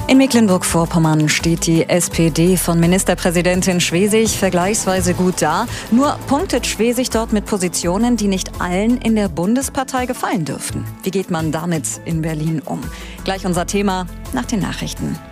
In Mecklenburg-Vorpommern steht die SPD von Ministerpräsidentin Schwesig vergleichsweise gut da. Nur punktet Schwesig dort mit Positionen, die nicht allen in der Bundespartei gefallen dürften. Wie geht man damit in Berlin um? Gleich unser Thema nach den Nachrichten.